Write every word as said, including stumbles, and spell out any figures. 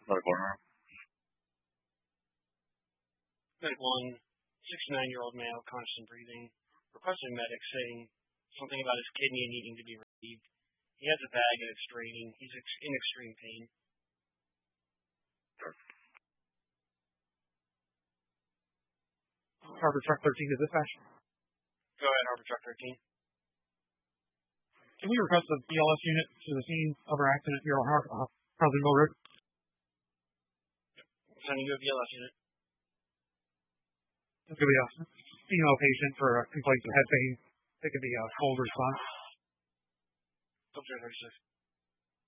Medical room. Medic one, sixty-nine-year-old male, constant breathing, requesting medic saying something about his kidney needing to be relieved. He has a bag and it's draining. He's ex- in extreme pain. Sure. Harbor Truck thirteen to dispatch. Go ahead, Harbor Truck thirteen. Can we request a B L S unit to the scene of our accident here on Har- uh, Harley Mill Road? Sending you a B L S unit. It's going to be a female patient for a complaint of head pain. It could be a cold response. Filter thirty-six.